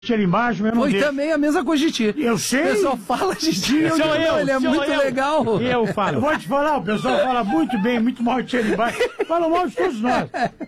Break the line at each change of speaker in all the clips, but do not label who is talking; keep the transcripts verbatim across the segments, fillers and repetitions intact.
ali embaixo, eu não
Foi
deixo.
também a mesma coisa de ti.
Eu sei.
O pessoal fala de ti, eu,
Sou
digo,
eu,
não, ele é
sou
muito
eu.
legal.
Eu falo. Eu vou te falar, o pessoal fala muito bem, muito mal de ali embaixo. Fala mal de todos nós.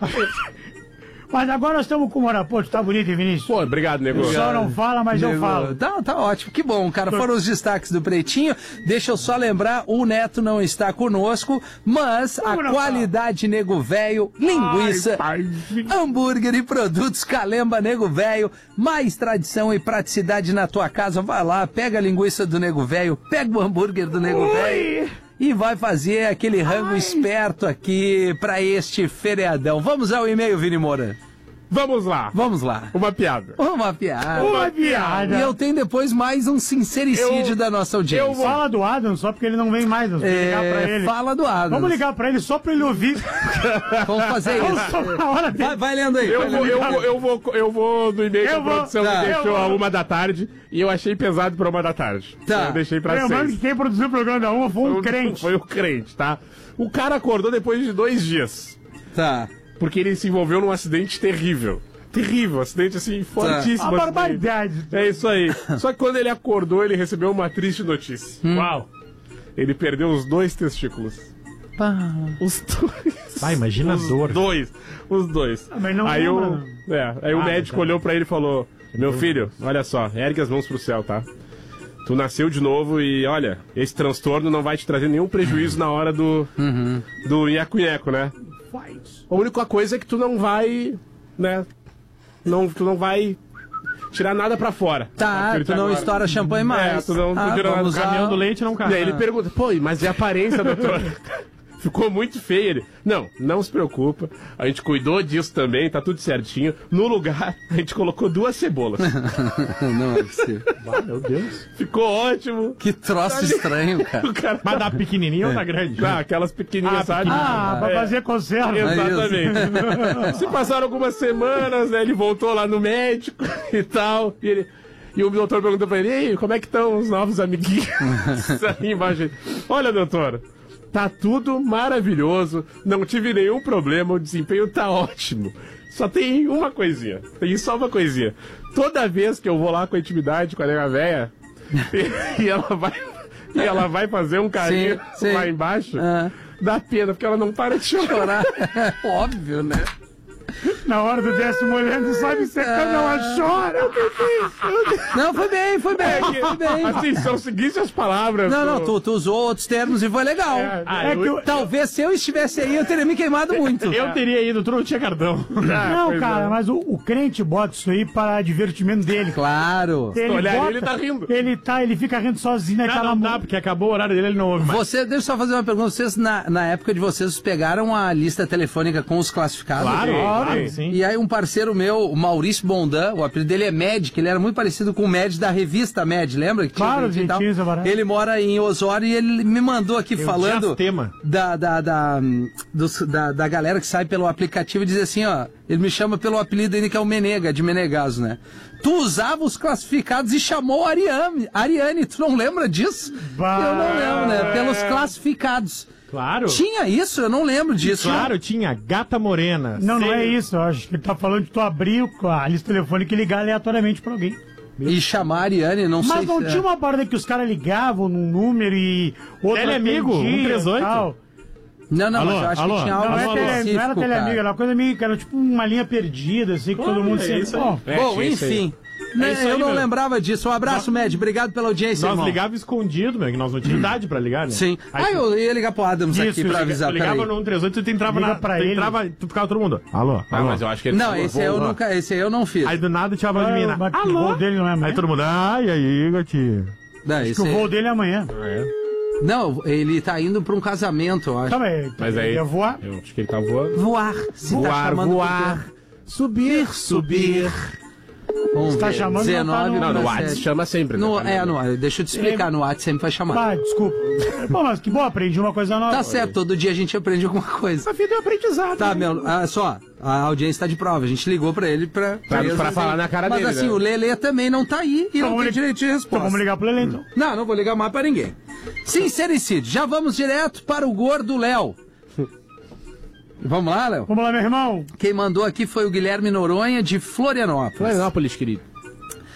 Mas agora nós estamos com o Morapoto, tá bonito, hein, Vinícius?
Pô, obrigado, nego.
O pessoal não fala, mas eu falo.
Tá, tá ótimo, que bom, cara. Foram os destaques do Pretinho. Deixa eu só lembrar, o Neto não está conosco, mas a qualidade Nego Velho, linguiça,
Ai,
hambúrguer e produtos Calemba Nego Velho, mais tradição e praticidade na tua casa. Vai lá, pega a linguiça do Nego Velho, pega o hambúrguer do Nego Velho e vai fazer aquele rango Ai. esperto aqui pra este feriadão. Vamos ao e-mail, Vini Moura.
Vamos lá.
Vamos lá.
Uma piada.
Uma piada.
Uma piada.
E eu tenho depois mais um sincericídio
Eu-
da nossa audiência.
Eu fala do Adam só porque ele não vem mais. Vamos ligar pra
É,
ele.
fala do Adams.
Vamos ligar pra ele só pra ele ouvir.
Vamos fazer
Vamos
isso.
só na hora dele.
Vai, vai lendo aí.
Eu
vai
vou,
lendo.
eu, vou, eu, vou, eu vou no e-mail que a
Eu vou.
produção
Tá.
me deixou
Eu
a
vou.
uma da tarde e eu achei pesado pra uma da tarde.
Tá.
Eu deixei pra
Lembrando
seis.
que quem produziu o programa da uma foi um
Foi o-
crente.
Foi o crente, tá? O cara acordou depois de dois dias.
Tá.
Porque ele se envolveu num acidente terrível. Terrível, acidente assim, fortíssimo.
Uma
acidente.
barbaridade.
É isso aí. Só que quando ele acordou, ele recebeu uma triste notícia.
Uau.
Ele perdeu os dois testículos.
Pá.
Os dois.
Vai, imagina a
Os
dor.
dois. Os dois.
Ah, mas não
aí
lembra,
o,
não.
é, aí o
Ah,
médico
tá.
olhou pra ele e falou: Meu filho, olha só, ergue as mãos pro céu, tá? Tu nasceu de novo e olha, esse transtorno não vai te trazer nenhum prejuízo na hora do.
Uhum.
do nheco-nheco, né?
Faz.
A única coisa é que tu não vai. né? Não, tu não vai tirar nada pra fora.
Tá,
Aquele
tu não
agora.
estoura champanhe mais.
É, tu não- tu
ah,
tira
vamos
o
usar-
Caminhão do leite não
E
cai.
aí ele pergunta, pô, mas e a aparência, doutor? Ficou muito feio ele. Não, não se preocupa. A gente cuidou disso também, tá tudo certinho. No lugar, a gente colocou duas cebolas.
Não é possível.
Ah, meu Deus.
Ficou ótimo.
Que troço estranho, cara.
O cara...
Mas da pequenininha ou da grande?
Ah, aquelas pequenininhas,
Ah,
sabe?
Ah, pra
É.
fazer conserva.
Exatamente. Se passaram algumas semanas, né, ele voltou lá no médico e tal. E, ele, e o doutor perguntou pra ele: Ei, como é que estão os novos amiguinhos? Aí embaixo. Olha, doutor, tá tudo maravilhoso. Não tive nenhum problema. O desempenho tá ótimo. Só tem uma coisinha. Tem só uma coisinha. Toda vez que eu vou lá com a intimidade com a nega véia e, e ela vai. E ela vai fazer um carinho
Sim, sim.
lá embaixo,
Ah.
dá pena, porque ela não para de chorar.
Chorar. Óbvio, né?
Na hora do décimo olhando, sabe secando, ela chora. O que que é isso?
Não, foi bem, foi bem, foi bem.
Assim, são seguintes as palavras.
Não, não,
do-
tu, tu usou outros termos e foi legal.
É,
Ah,
É
eu,
que eu-
Talvez se eu estivesse aí, eu teria me queimado muito.
eu teria ido, tu não tinha cartão.
Ah,
Não,
pois
cara,
é.
mas o, o crente bota isso aí para divertimento dele.
Claro.
Ele
olhar
bota,
ele, ele tá rindo.
Ele tá, ele fica rindo sozinho
Não,
naquela
não dá,
mu-
porque acabou o horário dele, ele não ouve mais.
Você, deixa eu só fazer uma pergunta. Vocês, na, na época de vocês, vocês pegaram a lista telefônica com os classificados?
Claro,
Sim,
claro,
sim.
sim.
E aí um parceiro meu, o Maurício Bondan, o apelido dele é Med, que ele era muito parecido com o Med da revista Med, lembra? Que tinha
Claro,
dentinho e tal?
dentinho, barato.
Ele mora em Osório e ele me mandou aqui
Tem o
falando
diastema.
da, da, da, dos- da, da galera que sai pelo aplicativo e diz assim, ó, ele me chama pelo apelido ainda que é o Menega, de Menegaso, né? Tu usava os classificados e chamou a Ariane, Ariane, tu não lembra disso?
Bah.
Eu não lembro, né? Pelos classificados.
Claro.
Tinha isso? Eu não lembro disso.
Claro, tinha gata morena.
Não, não
Sei-
é isso. Eu acho que ele tá falando de tu abrir o- a lista telefônica e ligar aleatoriamente pra alguém.
E chamar a Ariane, não sei
Mas não
se é.
tinha uma parada que os caras ligavam num número e outro
Teleamigo,
atendia
um três oito.
e tal.
Não, não,
Alô,
mas eu acho
alô,
que tinha
Não,
algo
não, é
alô,
tele,
específico,
não era teleamiga,
cara.
era uma coisa meio que era tipo uma linha perdida, assim, que todo
Olha,
mundo
é
sempre.
isso aí.
Ó,
É,
Bom,
tinha isso aí.
enfim. Né,
É isso aí,
eu não
meu.
lembrava disso. Um abraço, Med. Obrigado pela audiência,
Nós
irmão.
ligava escondido, meu, que nós não tínhamos idade pra ligar, né?
Sim.
Aí
Ah,
tu-
eu ia ligar pro Adams
Isso,
aqui pra
liga-
avisar.
Tu ligava
peraí.
no um três oito e tu entrava
Liga
na...
pra
tu
ele.
entrava, tu ficava todo mundo... Alô,
Ah,
alô.
mas eu acho que ele
Não,
falou,
esse aí eu
vou-
nunca, esse aí eu não fiz.
Aí do nada tinha a voz de
Ah,
mina.
mas que
Alô?
voo dele não é amanhã?
Aí todo mundo... Ai, aí, gatinho.
Não,
que
esse
o
aí-
voo dele é amanhã.
não, ele tá indo pra um casamento, eu acho.
Tá, mas,
Mas aí.
ele ia voar.
Eu acho que ele tá voando.
Voar. Se tá
Voar,
chamando
voar. Subir, subir.
Vamos
tá
ver.
chamando, não tá
dezenove
no-
Não, no
pra
WhatsApp
sete.
chama sempre.
No,
né?
é, no, deixa eu te explicar, no WhatsApp sempre vai chamar.
Ah, desculpa. Bom, mas que bom, aprendi uma coisa nova.
Tá certo, todo dia a gente aprende alguma coisa.
A vida é um aprendizado.
Tá, meu, ah, só, a audiência tá de prova. A gente ligou pra ele pra...
Pra-
eles
pra
dizerem.
falar na cara
Mas
dele,
assim,
né?
o Lelê também não tá aí e
Então
não
vamos
tem
lig-
direito de
Então
resposta.
vamos ligar pro Lelê, então.
Não, não vou ligar mais pra ninguém. Sincericídio, já vamos direto para o gordo Léo. Vamos lá, Léo?
Vamos lá, meu irmão.
Quem mandou aqui foi o Guilherme Noronha, de Florianópolis.
Florianópolis, querido.